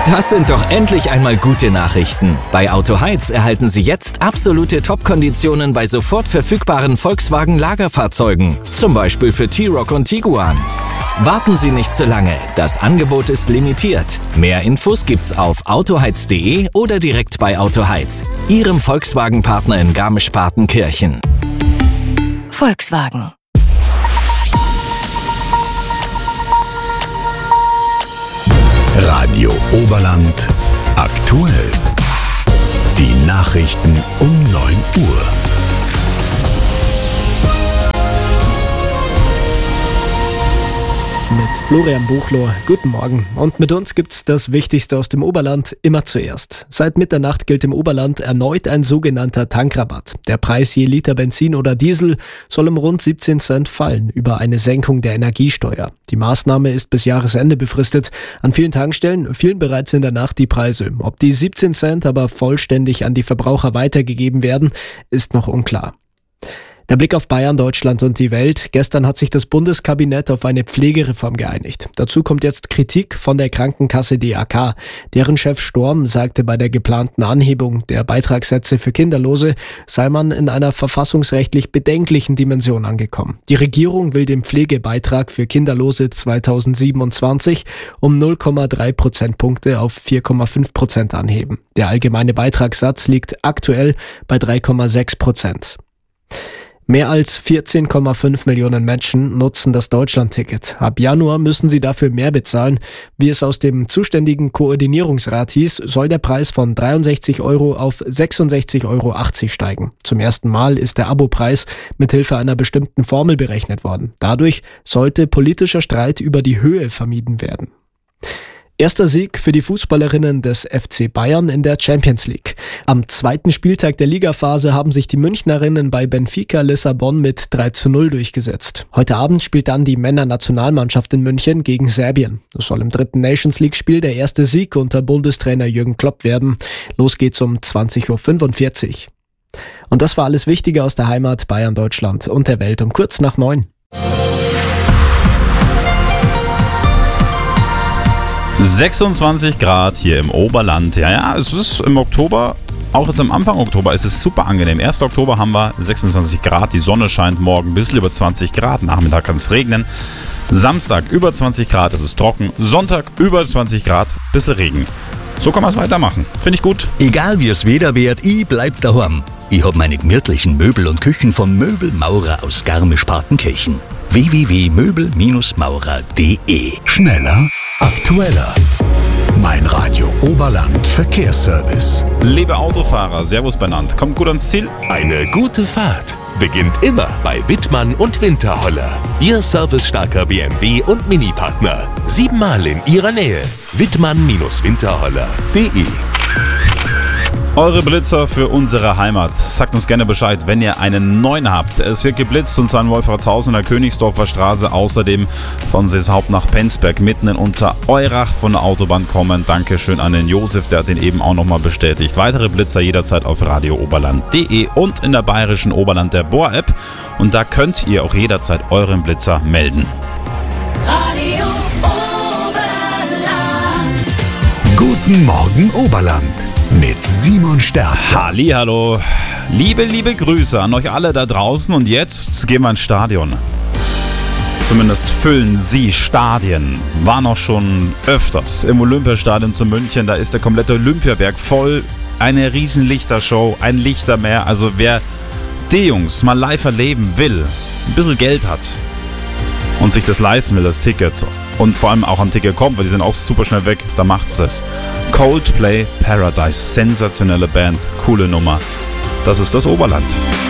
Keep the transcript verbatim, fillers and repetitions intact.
Das sind doch endlich einmal gute Nachrichten. Bei Autoheiz erhalten Sie jetzt absolute Top-Konditionen bei sofort verfügbaren Volkswagen-Lagerfahrzeugen. Zum Beispiel für T-Roc und Tiguan. Warten Sie nicht zu lange, das Angebot ist limitiert. Mehr Infos gibt's auf autoheiz punkt de oder direkt bei Autoheiz, Ihrem Volkswagen-Partner in Garmisch-Partenkirchen. Volkswagen. Radio Oberland aktuell. Die Nachrichten um neun Uhr. Mit Florian Buchloh, guten Morgen. Und mit uns gibt's das Wichtigste aus dem Oberland immer zuerst. Seit Mitternacht gilt im Oberland erneut ein sogenannter Tankrabatt. Der Preis je Liter Benzin oder Diesel soll um rund siebzehn Cent fallen über eine Senkung der Energiesteuer. Die Maßnahme ist bis Jahresende befristet. An vielen Tankstellen fielen bereits in der Nacht die Preise. Ob die siebzehn Cent aber vollständig an die Verbraucher weitergegeben werden, ist noch unklar. Der Blick auf Bayern, Deutschland und die Welt. Gestern hat sich das Bundeskabinett auf eine Pflegereform geeinigt. Dazu kommt jetzt Kritik von der Krankenkasse D A K. Deren Chef Storm sagte, bei der geplanten Anhebung der Beitragssätze für Kinderlose sei man in einer verfassungsrechtlich bedenklichen Dimension angekommen. Die Regierung will den Pflegebeitrag für Kinderlose zweitausendsiebenundzwanzig um null Komma drei Prozentpunkte auf vier Komma fünf Prozent anheben. Der allgemeine Beitragssatz liegt aktuell bei drei Komma sechs Prozent. Mehr als vierzehn Komma fünf Millionen Menschen nutzen das Deutschlandticket. Ab Januar müssen sie dafür mehr bezahlen. Wie es aus dem zuständigen Koordinierungsrat hieß, soll der Preis von dreiundsechzig Euro auf sechsundsechzig Euro achtzig steigen. Zum ersten Mal ist der Abopreis mit Hilfe einer bestimmten Formel berechnet worden. Dadurch sollte politischer Streit über die Höhe vermieden werden. Erster Sieg für die Fußballerinnen des F C Bayern in der Champions League. Am zweiten Spieltag der Ligaphase haben sich die Münchnerinnen bei Benfica Lissabon mit drei zu null durchgesetzt. Heute Abend spielt dann die Männernationalmannschaft in München gegen Serbien. Das soll im dritten Nations League-Spiel der erste Sieg unter Bundestrainer Jürgen Klopp werden. Los geht's um zwanzig Uhr fünfundvierzig. Und das war alles Wichtige aus der Heimat, Bayern, Deutschland und der Welt um kurz nach neun. sechsundzwanzig Grad hier im Oberland. Ja, ja, es ist im Oktober, auch jetzt am Anfang Oktober, ist es super angenehm. ersten Oktober haben wir sechsundzwanzig Grad, die Sonne scheint morgen ein bisschen über zwanzig Grad, Nachmittag kann es regnen. Samstag über zwanzig Grad, es ist trocken. Sonntag über zwanzig Grad, bisschen Regen. So kann man es weitermachen. Finde ich gut. Egal wie es Wetter wird, ich bleib daheim. Ich hab meine gemütlichen Möbel und Küchen vom Möbelmaurer aus Garmisch-Partenkirchen. w w w punkt möbel maurer punkt de. Schneller, aktueller. Mein Radio Oberland Verkehrsservice. Liebe Autofahrer, Servus benannt. Kommt gut ans Ziel? Eine gute Fahrt beginnt immer bei Wittmann und Winterholler. Ihr servicestarker B M W und Mini-Partner. Siebenmal in Ihrer Nähe. Wittmann Winterholler punkt de. Eure Blitzer für unsere Heimat. Sagt uns gerne Bescheid, wenn ihr einen neuen habt. Es wird geblitzt und zwar in Wolfratshausen in der Königsdorfer Straße. Außerdem von Seeshaupt nach Penzberg mitten in Untereurach von der Autobahn kommen. Dankeschön an den Josef, der hat den eben auch nochmal bestätigt. Weitere Blitzer jederzeit auf radio oberland punkt de und in der bayerischen Oberland der Bohr-App. Und da könnt ihr auch jederzeit euren Blitzer melden. Radio Oberland. Guten Morgen Oberland mit Simon Sterzer. Hallihallo. Liebe, liebe Grüße an euch alle da draußen. Und jetzt gehen wir ins Stadion. Zumindest füllen sie Stadien. War noch schon öfters im Olympiastadion zu München. Da ist der komplette Olympiaberg voll. Eine riesen Lichtershow, ein Lichtermeer. Also wer die Jungs mal live erleben will, ein bisschen Geld hat und sich das leisten will, das Ticket, und vor allem auch am Ticket kommt, weil die sind auch super schnell weg, da macht's das. Coldplay Paradise, sensationelle Band, coole Nummer. Das ist das Oberland.